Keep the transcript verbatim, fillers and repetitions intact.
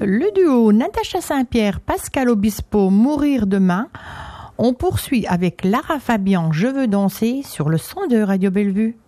Le duo Natacha Saint-Pierre, Pascal Obispo, Mourir demain. On poursuit avec Lara Fabian, Je veux danser sur le cent deux Radio Bellevue.